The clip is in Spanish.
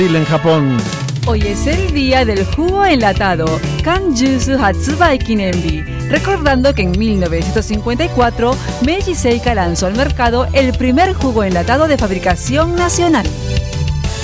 en Japón. Hoy es el día del jugo enlatado, Kan-Jusu Hatsubai Kinenbi, recordando que en 1954 Meiji Seika lanzó al mercado el primer jugo enlatado de fabricación nacional.